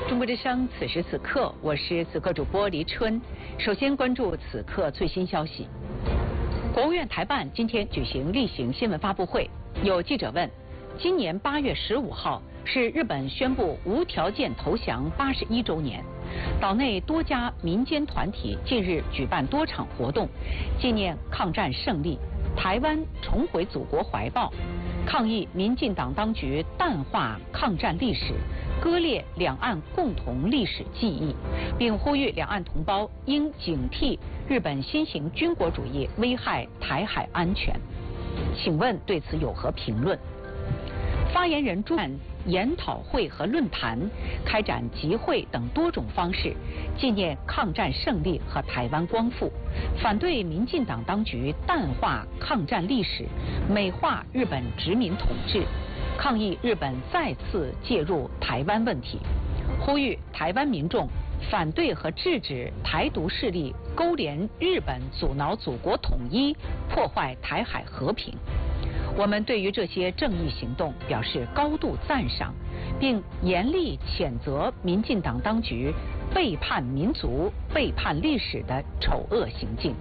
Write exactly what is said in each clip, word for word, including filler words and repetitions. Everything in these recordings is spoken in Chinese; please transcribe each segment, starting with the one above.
中国之声，此时此刻，我是此刻主播黎春。首先关注此刻最新消息。国务院台办今天举行例行新闻发布会，有记者问：今年八月十五号是日本宣布无条件投降八十一周年，岛内多家民间团体近日举办多场活动，纪念抗战胜利，台湾重回祖国怀抱，抗议民进党当局淡化抗战历史，割裂两岸共同历史记忆，并呼吁两岸同胞应警惕日本新型军国主义危害台海安全。请问对此有何评论？发言人朱办研讨会和论坛，开展集会等多种方式，纪念抗战胜利和台湾光复，反对民进党当局淡化抗战历史，美化日本殖民统治，抗议日本再次介入台湾问题，呼吁台湾民众反对和制止台独势力勾连日本阻挠祖国统一，破坏台海和平。我们对于这些正义行动表示高度赞赏，并严厉谴责民进党当局背叛民族、背叛历史的丑恶行径。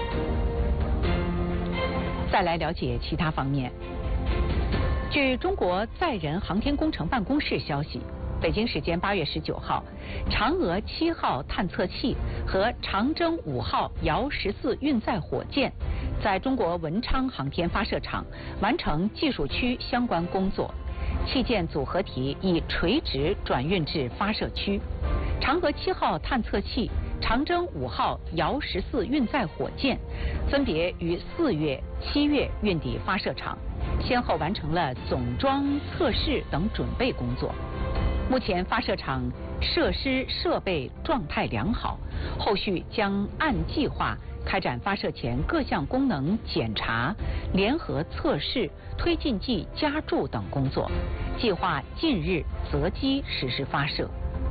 再来了解其他方面。据中国载人航天工程办公室消息，北京时间八月十九号，嫦娥七号探测器和长征五号遥十四运载火箭在中国文昌航天发射场完成技术区相关工作，器件组合体已垂直转运至发射区。嫦娥七号探测器、长征五号遥十四运载火箭分别于四月、七月运抵发射场，先后完成了总装、测试等准备工作。目前发射场设施设备状态良好，后续将按计划开展发射前各项功能检查、联合测试、推进剂加注等工作，计划近日择机实施发射。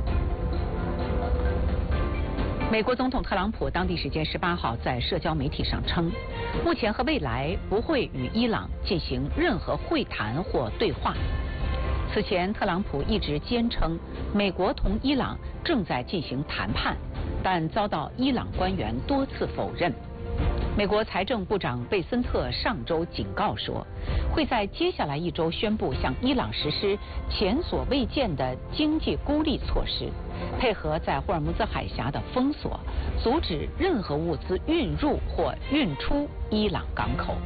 美国总统特朗普当地时间十八号在社交媒体上称，目前和未来不会与伊朗进行任何会谈或对话。此前，特朗普一直坚称美国同伊朗正在进行谈判，但遭到伊朗官员多次否认。美国财政部长贝森特上周警告说，会在接下来一周宣布向伊朗实施前所未见的经济孤立措施，配合在霍尔木兹海峡的封锁，阻止任何物资运入或运出伊朗港口。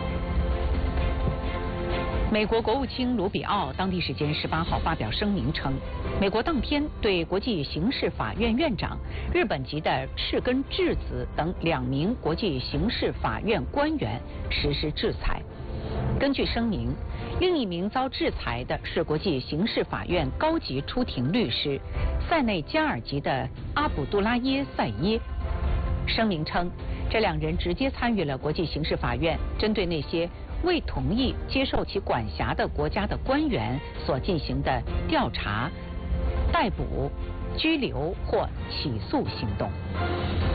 美国国务卿卢比奥当地时间十八号发表声明称，美国当天对国际刑事法院院长、日本籍的赤根智子等两名国际刑事法院官员实施制裁。根据声明，另一名遭制裁的是国际刑事法院高级出庭律师塞内加尔籍的阿卜杜拉耶塞耶。声明称，这两人直接参与了国际刑事法院针对那些未同意接受其管辖的国家的官员所进行的调查、逮捕、拘留或起诉行动。